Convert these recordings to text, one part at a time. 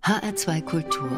HR2 Kultur.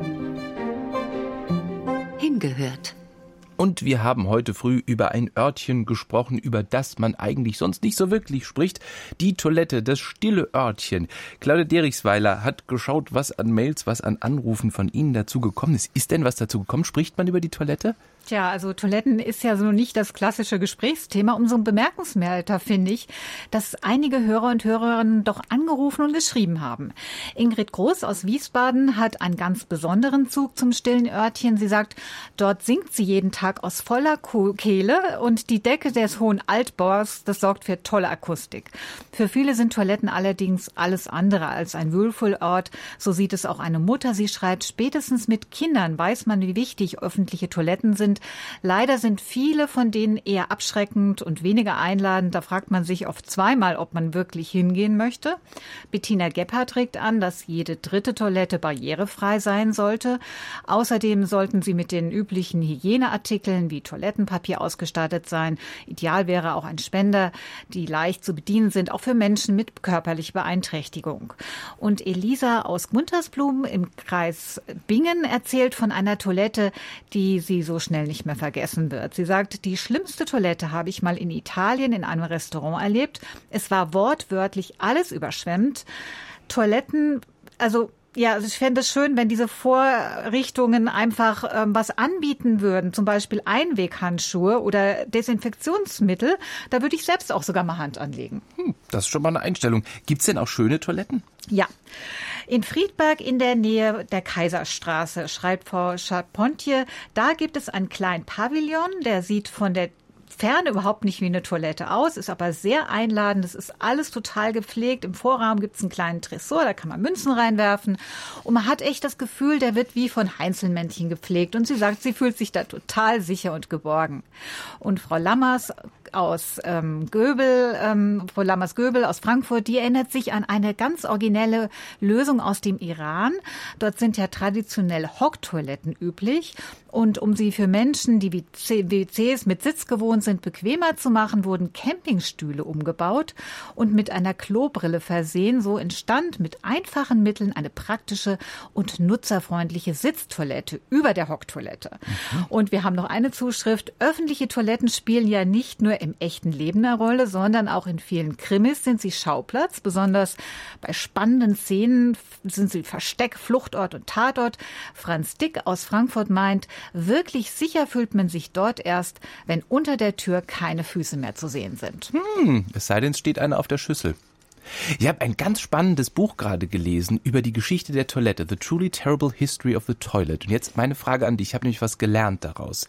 Hingehört. Und wir haben heute früh über ein Örtchen gesprochen, über das man eigentlich sonst nicht so wirklich spricht. Die Toilette, das stille Örtchen. Claudia Derichsweiler hat geschaut, was an Mails, was an Anrufen von Ihnen dazu gekommen ist. Ist denn was dazu gekommen? Spricht man über die Toilette? Tja, also Toiletten ist ja so nicht das klassische Gesprächsthema. Umso bemerkenswerter finde ich, dass einige Hörer und Hörerinnen doch angerufen und geschrieben haben. Ingrid Groß aus Wiesbaden hat einen ganz besonderen Zug zum stillen Örtchen. Sie sagt, dort singt sie jeden Tag aus voller Kehle und die Decke des hohen Altbaus, das sorgt für tolle Akustik. Für viele sind Toiletten allerdings alles andere als ein Wohlfühlort. So sieht es auch eine Mutter. Sie schreibt, spätestens mit Kindern weiß man, wie wichtig öffentliche Toiletten sind. Leider sind viele von denen eher abschreckend und weniger einladend. Da fragt man sich oft zweimal, ob man wirklich hingehen möchte. Bettina Gebhardt regt an, dass jede dritte Toilette barrierefrei sein sollte. Außerdem sollten sie mit den üblichen Hygieneartikeln wie Toilettenpapier ausgestattet sein. Ideal wäre auch ein Spender, die leicht zu bedienen sind, auch für Menschen mit körperlicher Beeinträchtigung. Und Elisa aus Guntersblum im Kreis Bingen erzählt von einer Toilette, die sie so schnell nicht mehr vergessen wird. Sie sagt, die schlimmste Toilette habe ich mal in Italien in einem Restaurant erlebt. Es war wortwörtlich alles überschwemmt. Toiletten, ich fände es schön, wenn diese Vorrichtungen einfach was anbieten würden, zum Beispiel Einweghandschuhe oder Desinfektionsmittel. Da würde ich selbst auch sogar mal Hand anlegen. Das ist schon mal eine Einstellung. Gibt es denn auch schöne Toiletten? Ja. In Friedberg in der Nähe der Kaiserstraße, schreibt Frau Charpentier, da gibt es einen kleinen Pavillon, der sieht von der Ferne überhaupt nicht wie eine Toilette aus, ist aber sehr einladend. Es ist alles total gepflegt. Im Vorraum gibt es einen kleinen Tresor, da kann man Münzen reinwerfen. Und man hat echt das Gefühl, der wird wie von Heinzelmännchen gepflegt. Und sie sagt, sie fühlt sich da total sicher und geborgen. Und Frau Lammers aus Göbel aus Frankfurt, die erinnert sich an eine ganz originelle Lösung aus dem Iran. Dort sind ja traditionell Hocktoiletten üblich. Und um sie für Menschen, die WCs mit Sitz gewohnt sind, bequemer zu machen, wurden Campingstühle umgebaut und mit einer Klobrille versehen. So entstand mit einfachen Mitteln eine praktische und nutzerfreundliche Sitztoilette über der Hocktoilette. Und wir haben noch eine Zuschrift. Öffentliche Toiletten spielen ja nicht nur im echten Leben eine Rolle, sondern auch in vielen Krimis sind sie Schauplatz. Besonders bei spannenden Szenen sind sie Versteck, Fluchtort und Tatort. Franz Dick aus Frankfurt meint, wirklich sicher fühlt man sich dort erst, wenn unter der Tür keine Füße mehr zu sehen sind. Es sei denn, es steht einer auf der Schüssel. Ich habe ein ganz spannendes Buch gerade gelesen über die Geschichte der Toilette. The Truly Terrible History of the Toilet. Und jetzt meine Frage an dich. Ich habe nämlich was gelernt daraus.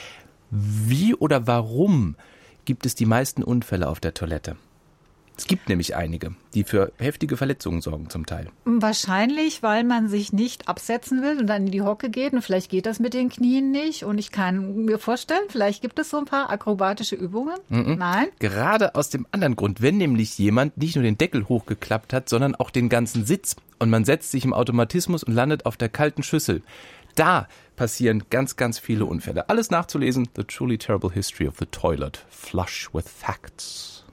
Wie oder warum gibt es die meisten Unfälle auf der Toilette? Es gibt nämlich einige, die für heftige Verletzungen sorgen zum Teil. Wahrscheinlich, weil man sich nicht absetzen will und dann in die Hocke geht. Und vielleicht geht das mit den Knien nicht. Und ich kann mir vorstellen, vielleicht gibt es so ein paar akrobatische Übungen. Nein? Gerade aus dem anderen Grund, wenn nämlich jemand nicht nur den Deckel hochgeklappt hat, sondern auch den ganzen Sitz. Und man setzt sich im Automatismus und landet auf der kalten Schüssel. Da passieren ganz, ganz viele Unfälle. Alles nachzulesen. The Truly Terrible History of the Toilet. Flush with Facts.